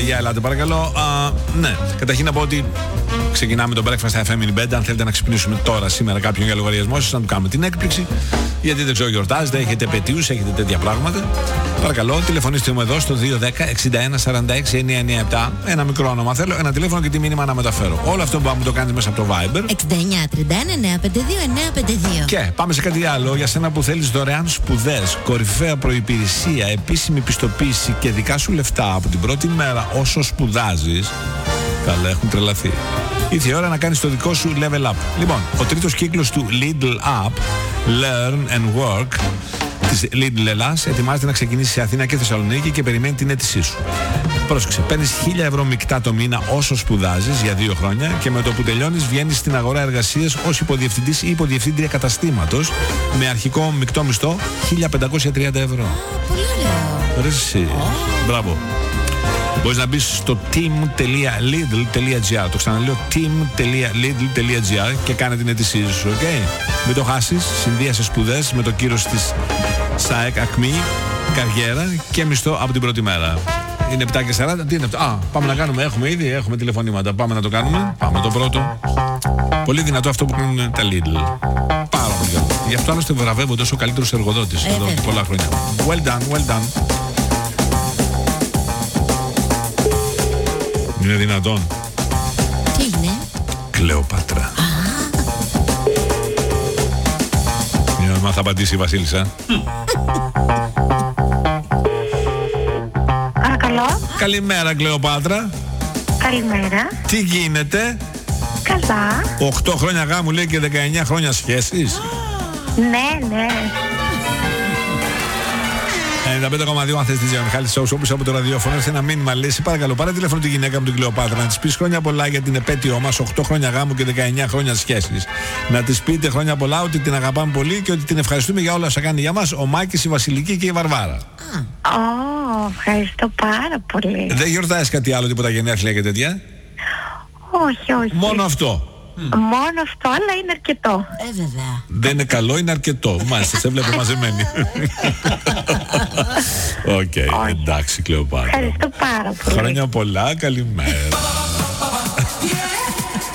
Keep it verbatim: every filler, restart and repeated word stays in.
για ελάτε παρακαλώ. Α, ναι, καταρχήν να πω ότι ξεκινάμε το Breakfast εφ εμ in bed. Αν θέλετε να ξυπνήσουμε τώρα σήμερα κάποιον για λογαριασμό σας, να του κάνουμε την έκπληξη. Γιατί δεν ξέρω, γιορτάζετε, έχετε επετείους, έχετε τέτοια πράγματα. Παρακαλώ, τηλεφωνήστε μου εδώ στο δύο ένα μηδέν εξήντα ένα σαράντα έξι εννιακόσια ενενήντα επτά. Ένα μικρό όνομα θέλω, ένα τηλέφωνο και τι μήνυμα να μεταφέρω. Όλο αυτό που μου το κάνετε μέσα από το Viber. εξήντα εννιά τριάντα ένα εννιακόσια πενήντα δύο εννιακόσια πενήντα δύο. Και πάμε σε κάτι άλλο για σένα που θέλεις δωρεάν σπουδές, κορυφαία προϋπηρεσία, επίσημη πιστοποίηση και δικά σου λεφτά από την πρώτη μέρα όσο σπουδάζεις. Καλά, έχουν τρελαθεί. Ήρθε η ώρα να κάνεις το δικό σου level up. Λοιπόν, ο τρίτος κύκλος του Lidl App, Learn and Work, της Lidl Ελλάς, ετοιμάζεται να ξεκινήσει σε Αθήνα και Θεσσαλονίκη και περιμένει την αίτησή σου. Πρόσεξε, παίρνεις χίλια ευρώ μεικτά το μήνα όσο σπουδάζεις για δύο χρόνια και με το που τελειώνεις βγαίνεις στην αγορά εργασίας ως υποδιευθυντής ή υποδιευθύντρια καταστήματος με αρχικό μεικτό μισθό χίλια πεντακόσια τριάντα ευρώ. Πολύ ωραίο. Ρε εσύ. Μπράβο. Μπορείς να μπεις στο team τελεία lidl τελεία gr. Το ξαναλέω, team τελεία lidl τελεία gr και κάνε την αίτησή σου, ok? Μην το χάσεις, συνδύασε σπουδές με το κύρος της ΣΑΕΚ Ακμή, καριέρα και μισθό από την πρώτη μέρα. Είναι επτά και σαράντα, τι είναι αυτό? Α, πάμε να κάνουμε, έχουμε ήδη, έχουμε τηλεφωνήματα. Πάμε να το κάνουμε, πάμε το πρώτο. Πολύ δυνατό αυτό που κάνουν τα Lidl. Πάρα πολύ καλό. Γι' αυτό άλλωστε βραβεύονται ως ο καλύτερος εργοδότης εδώ και πολλά χρόνια. Well done, well done. Είναι δυνατόν? Τι είναι? Κλεοπάτρα. Για να μάθα απαντήσει η Βασίλισσα. Παρακαλώ. Καλημέρα Κλεοπάτρα. Καλημέρα. Τι γίνεται? Καλά. οκτώ χρόνια γάμου λέει και δεκαεννιά χρόνια σχέσεις. Ναι, ναι. ενενήντα πέντε κόμμα δύο αν θες τη Μιχάλη Σόους, όπως από το ραδιόφωνο έρθει ένα μήνυμα, λέει, σε παρακαλώ πάρε τηλέφωνο τη γυναίκα μου την Κλεοπάτρα, να της πεις χρόνια πολλά για την επέτειό μας, οκτώ χρόνια γάμου και δεκαεννιά χρόνια σχέσεις. Να της πείτε χρόνια πολλά, ότι την αγαπάμε πολύ και ότι την ευχαριστούμε για όλα όσα κάνει για μας ο Μάκης, η Βασιλική και η Βαρβάρα. Ω, oh, ευχαριστώ πάρα πολύ. Δεν γιορτάζεις κάτι άλλο, τίποτα γενέθλια και τέτοια? Όχι, όχι. Μόνο αυτό. Μόνο αυτό, αλλά είναι αρκετό. Ε, βέβαια. Δεν είναι καλό, είναι αρκετό. Μάλιστα, σε βλέπω μαζεμένη. Οκ, okay, εντάξει Κλεοπάτρα. Ευχαριστώ πάρα πολύ. Χρόνια πολλά, καλημέρα.